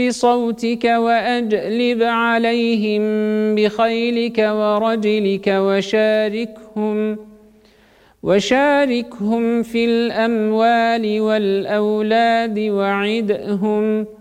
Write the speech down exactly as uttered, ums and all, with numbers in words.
بصوتك وأجلب عليهم بخيلك ورجلك وشاركهم وشاركهم في الأموال والأولاد وعدهم